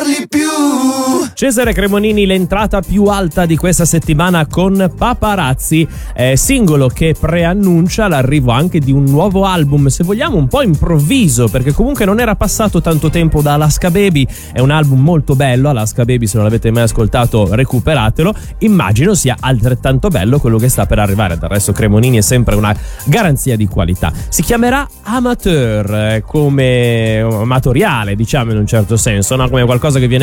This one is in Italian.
di più. Cesare Cremonini, l'entrata più alta di questa settimana con Paparazzi, singolo che preannuncia l'arrivo anche di un nuovo album, se vogliamo un po' improvviso, perché comunque non era passato tanto tempo da Alaska Baby. È un album molto bello, Alaska Baby, se non l'avete mai ascoltato recuperatelo. Immagino sia altrettanto bello quello che sta per arrivare. Del resto Cremonini è sempre una garanzia di qualità. Si chiamerà Amateur, come amatoriale, diciamo, in un certo senso, no? Come qualcosa che viene